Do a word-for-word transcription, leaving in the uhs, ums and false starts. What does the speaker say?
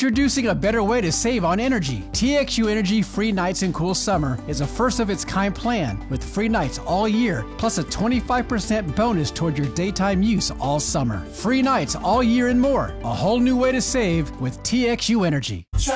Introducing a better way to save on energy. T X U Energy Free Nights and Cool Summer is a first-of-its-kind plan with free nights all year, plus a twenty-five percent bonus toward your daytime use all summer. Free nights all year and more. A whole new way to save with T X U Energy.